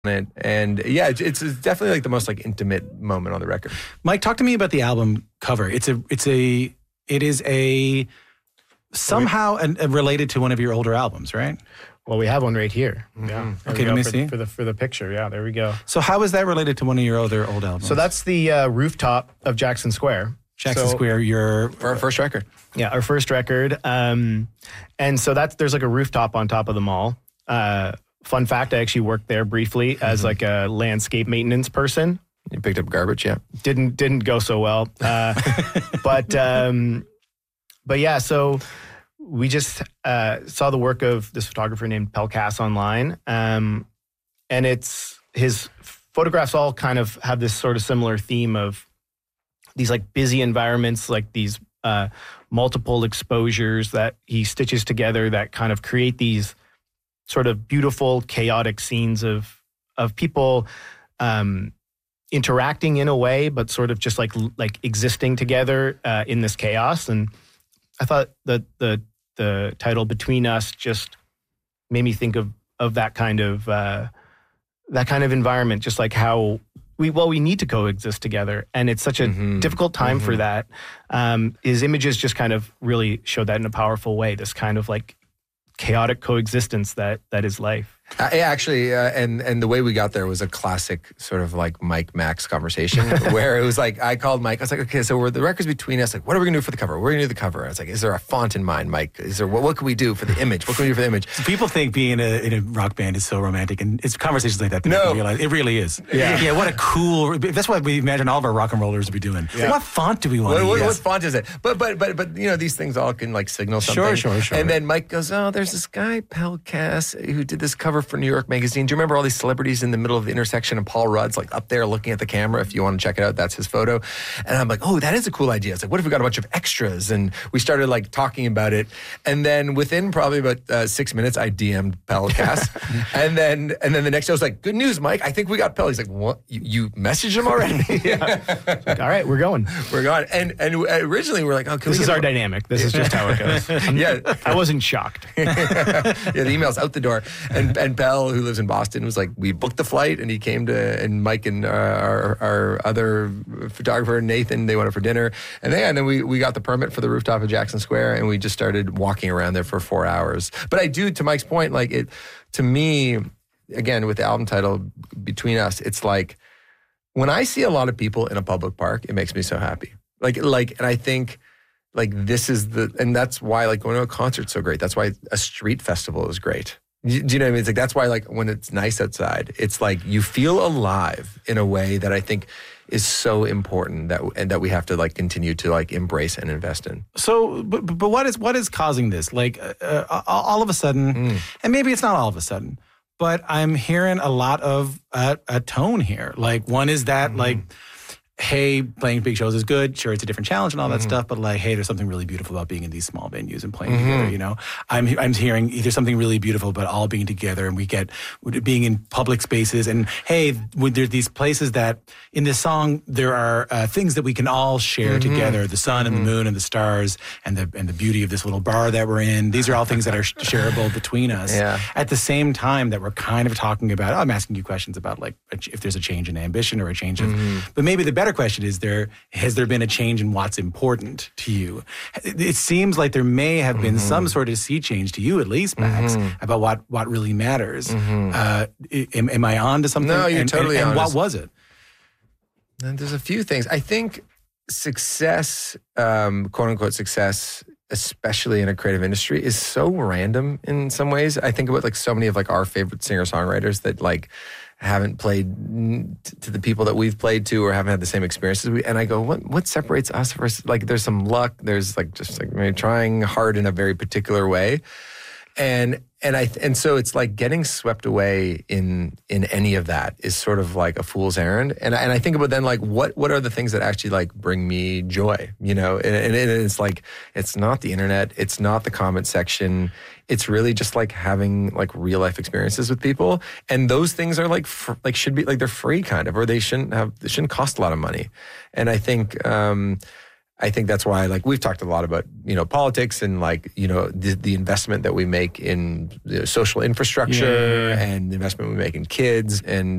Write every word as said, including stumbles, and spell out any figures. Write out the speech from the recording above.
it. And yeah, it's, it's definitely like the most like intimate moment on the record. Mike, talk to me about the album cover. It's a, it's a, it is a somehow an, a related to one of your older albums, right? Well, we have one right here. Mm-hmm. Yeah. There Okay, we let me for, see. For the, for the picture. Yeah, there we go. So how is that related to one of your other old albums? So that's the uh, rooftop of Jackson Square. Jackson so, Square, your... For our first record. Yeah, our first record. Um, and so that's, there's like a rooftop on top of the mall. Uh, fun fact, I actually worked there briefly as mm-hmm. like a landscape maintenance person. You picked up garbage, yeah. Didn't didn't go so well. Uh, but um, but yeah, so we just uh, saw the work of this photographer named Pel Cass online. Um, and it's his photographs all kind of have this sort of similar theme of these like busy environments, like these uh, multiple exposures that he stitches together that kind of create these sort of beautiful, chaotic scenes of of people um, interacting in a way, but sort of just like like existing together uh, in this chaos. And I thought that the the title "Between Us" just made me think of of that kind of uh, that kind of environment, just like how we well we need to coexist together, and it's such a mm-hmm. difficult time mm-hmm. for that. Um, his images just kind of really showed that in a powerful way. This kind of like chaotic coexistence that that is life. I actually, uh, and and the way we got there was a classic sort of like Mike Max conversation where it was like, I called Mike, I was like, okay, so we're, the record's between us, like, what are we gonna do for the cover? We're gonna do the cover. I was like, is there a font in mind, Mike? Is there, what, what can we do for the image? What can we do for the image? So people think being in a, in a rock band is so romantic, and it's conversations like that that No. no. realize it really is. Yeah. Yeah, what a cool, that's what we imagine all of our rock and rollers would be doing. Yeah. What font do we want What, to what, use? what font is it? But but but but you know, these things all can like signal something. Sure, sure, sure. And then Mike goes, oh, there's this guy Pel Cass who did this cover for New York Magazine. Do you remember all these celebrities in the middle of the intersection and Paul Rudd's like up there looking at the camera? If you want to check it out, that's his photo. And I'm like, oh, that is a cool idea. It's like, what if we got a bunch of extras? And we started like talking about it. And then within probably about uh, six minutes, I D M'd Pel Cass. and then and then the next day I was like, good news, Mike. I think we got Pel. He's like, what? You, you messaged him already? Yeah. Like, all right, we're going. We're gone. And and originally we were like, oh, can This we is get our a- dynamic. This is just how it goes. Yeah. I wasn't shocked. Yeah, the email's out the door. And and Pel, who lives in Boston, was like, we booked the flight, and he came to, and Mike and uh, our our other photographer, Nathan, they went out for dinner. And then, and then we, we got the permit for the rooftop of Jackson Square, and we just started walking around there for four hours. But I do, to Mike's point, like it, to me, again, with the album title, Between Us, it's like, when I see a lot of people in a public park, it makes me so happy. Like, like, and I think, like, this is the, and that's why, like, going to a concert's so great. That's why a street festival is great. Do you know what I mean? It's like, that's why, like, when it's nice outside, it's like you feel alive in a way that I think is so important that, and that we have to, like, continue to, like, embrace and invest in. So, but, but what is what is causing this? Like, uh, all of a sudden, mm. and maybe it's not all of a sudden, but I'm hearing a lot of uh, a tone here. Like, one is that, mm. like, hey, playing big shows is good. Sure, it's a different challenge and all that mm-hmm. stuff, but like, hey, there's something really beautiful about being in these small venues and playing mm-hmm. together, you know? I'm I'm hearing there's something really beautiful about all being together, and we get being in public spaces, and hey, when there's these places that, in this song, there are uh, things that we can all share mm-hmm. together, the sun and mm-hmm. the moon and the stars and the and the beauty of this little bar that we're in. These are all things that are shareable between us. Yeah. At the same time that we're kind of talking about, oh, I'm asking you questions about like if there's a change in ambition or a change of, mm-hmm. but maybe the better question is, there has there been a change in what's important to you? It seems like there may have been mm-hmm. some sort of sea change to you, at least, Max, mm-hmm. about what, what really matters. Mm-hmm. Uh, am, am I on to something? No, you're and, totally and, on. And what was it? And there's a few things. I think success, um, quote unquote success, especially in a creative industry, is so random in some ways. I think about like so many of like our favorite singer-songwriters that like haven't played to the people that we've played to, or haven't had the same experiences. We, and I go, what what separates us versus, like, there's some luck. There's like just like maybe trying hard in a very particular way. And and I and so it's like getting swept away in in any of that is sort of like a fool's errand. And and I think about then like what what are the things that actually like bring me joy, you know? And, and it's like, it's not the internet, it's not the comment section. It's really just like having like real life experiences with people, and those things are like fr- like should be like they're free kind of, or they shouldn't have they shouldn't cost a lot of money. And I think. Um, I think that's why, like, we've talked a lot about, you know, politics and, like, you know, the, the investment that we make in you know, social infrastructure Yeah. and the investment we make in kids. And